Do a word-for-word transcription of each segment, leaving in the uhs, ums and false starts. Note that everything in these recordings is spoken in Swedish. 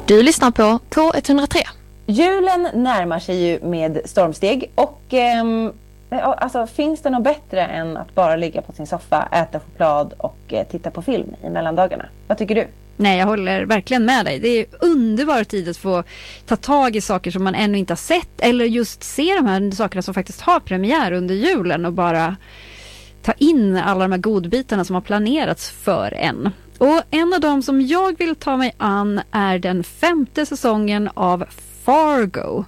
Du lyssnar på K ett noll tre. Julen närmar sig ju med stormsteg och ehm, alltså, finns det något bättre än att bara ligga på sin soffa, äta choklad och eh, titta på film i mellandagarna? Vad tycker du? Nej, jag håller verkligen med dig. Det är underbar tid att få ta tag i saker som man ännu inte har sett eller just se de här sakerna som faktiskt har premiär under julen och bara ta in alla de här godbitarna som har planerats för en. Och en av dem som jag vill ta mig an är den femte säsongen av Fargo.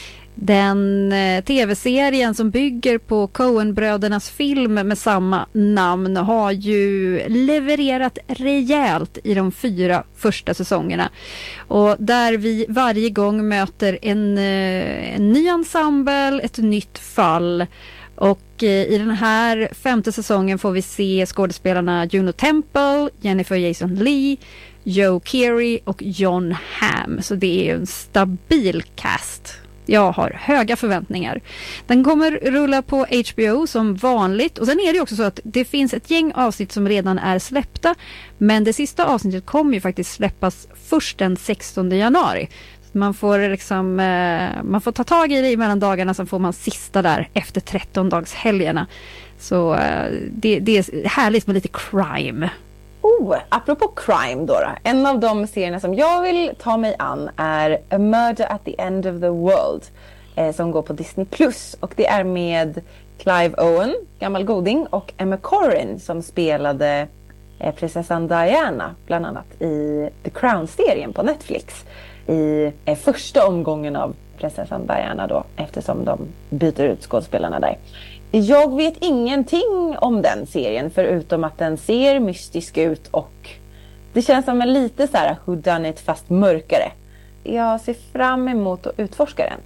Den eh, tv-serien som bygger på Coen-brödernas film med samma namn har ju levererat rejält i de fyra första säsongerna. Och där vi varje gång möter en, eh, en ny ensemble, ett nytt fall. Och eh, i den här femte säsongen får vi se skådespelarna Juno Temple, Jennifer Jason Leigh, Joe Keery och Jon Hamm. Så det är en stabil cast. Jag har höga förväntningar. Den kommer rulla på H B O som vanligt. Och sen är det också så att det finns ett gäng avsnitt som redan är släppta. Men det sista avsnittet kommer ju faktiskt släppas först den sextonde januari. Man får liksom eh, man får ta tag i det i mellandagarna, så får man sista där efter tretton-dagshelgerna. Så eh, det, det är härligt med lite crime. Oh, apropå crime då, då. En av de serierna som jag vill ta mig an är A Murder at the End of the World eh, som går på Disney plus. Och det är med Clive Owen, gammal goding, och Emma Corrin som spelade eh, prinsessan Diana bland annat i The Crown-serien på Netflix. I eh, första omgången av prinsessan Diana då, eftersom de byter ut skådespelarna där. Jag vet ingenting om den serien förutom att den ser mystisk ut och det känns som en lite så här whodunit fast mörkare. Jag ser fram emot att utforska den.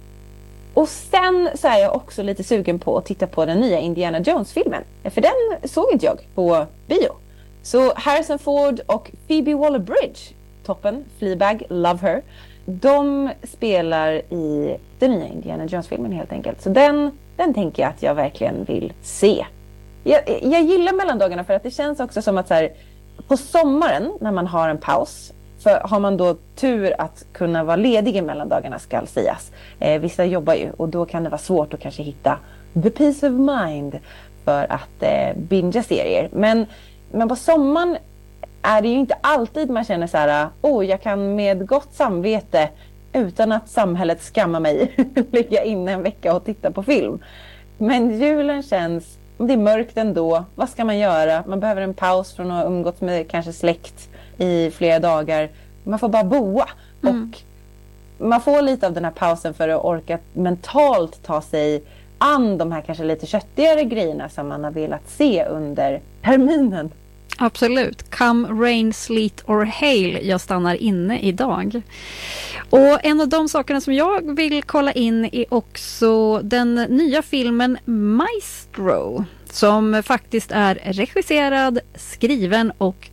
Och sen så är jag också lite sugen på att titta på den nya Indiana Jones-filmen. För den såg inte jag på bio. Så Harrison Ford och Phoebe Waller-Bridge, toppen, Fleabag, love her. De spelar i den nya Indiana Jones-filmen helt enkelt. Så den, den tänker jag att jag verkligen vill se. Jag, jag gillar mellandagarna för att det känns också som att så här, på sommaren när man har en paus, för har man då tur att kunna vara ledig i mellandagarna ska sägas. Eh, vissa jobbar ju och då kan det vara svårt att kanske hitta the peace of mind för att eh, bingea serier. Men, men på sommaren är det ju inte alltid man känner så här, oh, jag kan med gott samvete utan att samhället skammar mig ligga inne en vecka och titta på film. Men julen känns, det är mörkt ändå, vad ska man göra? Man behöver en paus från att ha umgått med kanske släkt i flera dagar. Man får bara boa. Mm. Och man får lite av den här pausen för att orka mentalt ta sig an de här kanske lite köttigare grejerna som man har velat se under terminen. Absolut. Come rain, sleet or hail. Jag stannar inne idag. Och en av de sakerna som jag vill kolla in är också den nya filmen Maestro. Som faktiskt är regisserad, skriven och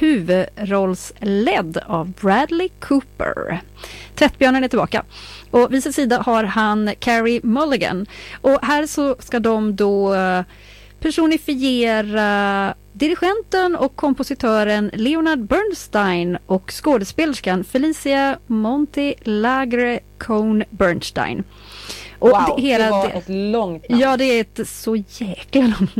huvudrollsledd av Bradley Cooper. Tvättbjörnen är tillbaka. Och vid sin sida har han Carey Mulligan. Och här så ska de då personifiera dirigenten och kompositören Leonard Bernstein och skådespelerskan Felicia Montelagre Cohn Bernstein. Och wow, det, hela det var det, ett långt namn. Ja, det är ett så jäkla långt